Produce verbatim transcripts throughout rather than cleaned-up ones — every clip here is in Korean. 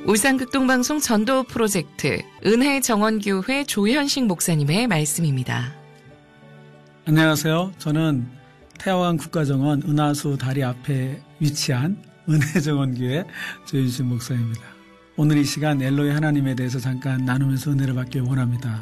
울산극동방송 전도 프로젝트 은혜정원교회 조현식 목사님의 말씀입니다. 안녕하세요. 저는 태화강 국가정원 은하수 다리 앞에 위치한 은혜정원교회 조현식 목사입니다. 오늘 이 시간 엘로이 하나님에 대해서 잠깐 나누면서 은혜를 받길 원합니다.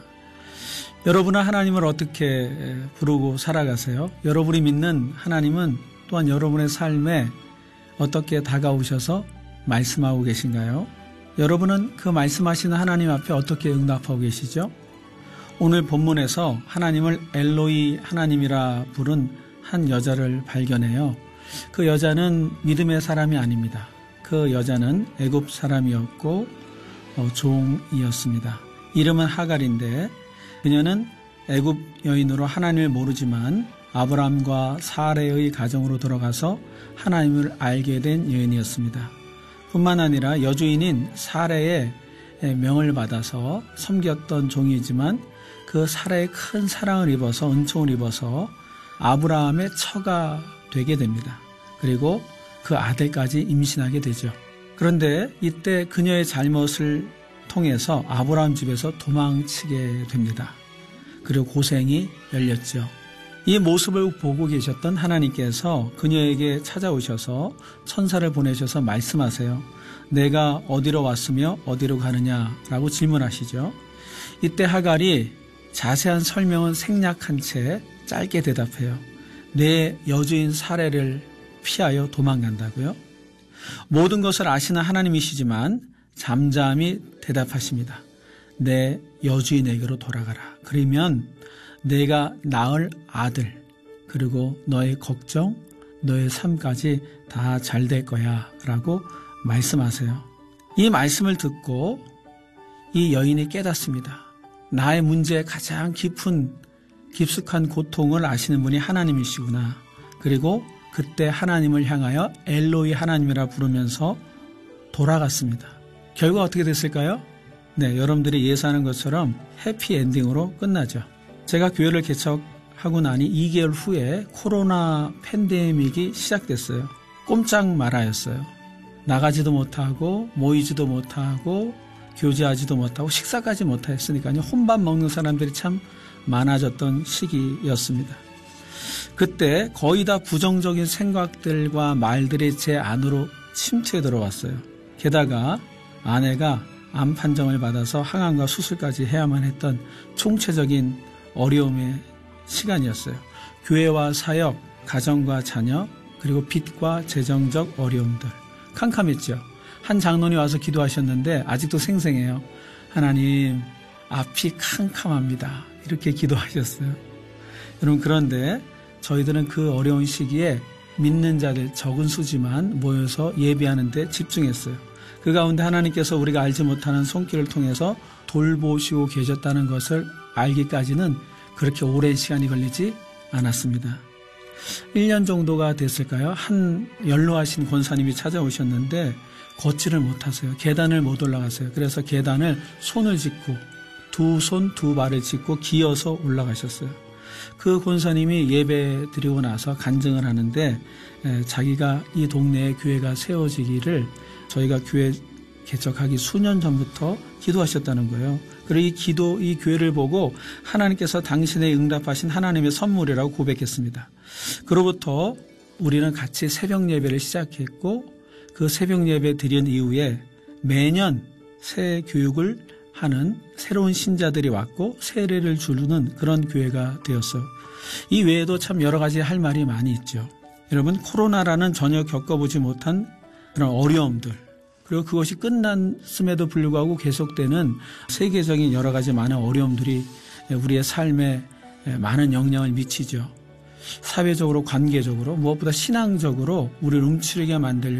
여러분은 하나님을 어떻게 부르고 살아가세요? 여러분이 믿는 하나님은 또한 여러분의 삶에 어떻게 다가오셔서 말씀하고 계신가요? 여러분은 그 말씀하시는 하나님 앞에 어떻게 응답하고 계시죠? 오늘 본문에서 하나님을 엘로이 하나님이라 부른 한 여자를 발견해요. 그 여자는 믿음의 사람이 아닙니다. 그 여자는 애굽 사람이었고 어, 종이었습니다. 이름은 하갈인데 그녀는 애굽 여인으로 하나님을 모르지만 아브라함과 사레의 가정으로 들어가서 하나님을 알게 된 여인이었습니다. 뿐만 아니라 여주인인 사레의 명을 받아서 섬겼던 종이지만 그 사레의 큰 사랑을 입어서 은총을 입어서 아브라함의 처가 되게 됩니다. 그리고 그 아들까지 임신하게 되죠. 그런데 이때 그녀의 잘못을 통해서 아브라함 집에서 도망치게 됩니다. 그리고 고생이 열렸죠. 이 모습을 보고 계셨던 하나님께서 그녀에게 찾아오셔서 천사를 보내셔서 말씀하세요. 내가 어디로 왔으며 어디로 가느냐라고 질문하시죠. 이때 하갈이 자세한 설명은 생략한 채 짧게 대답해요. 내 여주인 사레를 피하여 도망간다고요? 모든 것을 아시는 하나님이시지만 잠잠히 대답하십니다. 내 여주인에게로 돌아가라. 그러면 내가 낳을 아들 그리고 너의 걱정, 너의 삶까지 다 잘 될 거야 라고 말씀하세요. 이 말씀을 듣고 이 여인이 깨닫습니다. 나의 문제에 가장 깊은 깊숙한 고통을 아시는 분이 하나님이시구나. 그리고 그때 하나님을 향하여 엘로이 하나님이라 부르면서 돌아갔습니다. 결과 어떻게 됐을까요? 네, 여러분들이 예상하는 것처럼 해피엔딩으로 끝나죠. 제가 교회를 개척하고 나니 이 개월 후에 코로나 팬데믹이 시작됐어요. 꼼짝 말아였어요. 나가지도 못하고 모이지도 못하고 교제하지도 못하고 식사까지 못했으니까요. 혼밥 먹는 사람들이 참 많아졌던 시기였습니다. 그때 거의 다 부정적인 생각들과 말들이 제 안으로 침투해 들어왔어요. 게다가 아내가 암 판정을 받아서 항암과 수술까지 해야만 했던 총체적인 어려움의 시간이었어요. 교회와 사역, 가정과 자녀, 그리고 빚과 재정적 어려움들. 캄캄했죠. 한 장로님이 와서 기도하셨는데 아직도 생생해요. 하나님, 앞이 캄캄합니다. 이렇게 기도하셨어요. 여러분, 그런데 저희들은 그 어려운 시기에 믿는 자들 적은 수지만 모여서 예배하는 데 집중했어요. 그 가운데 하나님께서 우리가 알지 못하는 손길을 통해서 돌보시고 계셨다는 것을 알기까지는 그렇게 오랜 시간이 걸리지 않았습니다. 일 년 정도가 됐을까요? 한 연로하신 권사님이 찾아오셨는데 걷지를 못하세요. 계단을 못 올라가세요. 그래서 계단을 손을 짚고 두 손 두 발을 짚고 기어서 올라가셨어요. 그 권사님이 예배 드리고 나서 간증을 하는데 자기가 이 동네에 교회가 세워지기를 저희가 교회 개척하기 수년 전부터 기도하셨다는 거예요. 그리고 이 기도, 이 교회를 보고 하나님께서 당신의 응답하신 하나님의 선물이라고 고백했습니다. 그로부터 우리는 같이 새벽 예배를 시작했고 그 새벽 예배 드린 이후에 매년 새 교육을 하는 새로운 신자들이 왔고 세례를 주는 그런 교회가 되었어요. 이 외에도 참 여러 가지 할 말이 많이 있죠. 여러분, 코로나라는 전혀 겪어보지 못한 그런 어려움들, 그리고 그것이 끝났음에도 불구하고 계속되는 세계적인 여러 가지 많은 어려움들이 우리의 삶에 많은 영향을 미치죠. 사회적으로, 관계적으로, 무엇보다 신앙적으로 우리를 움츠리게 만들고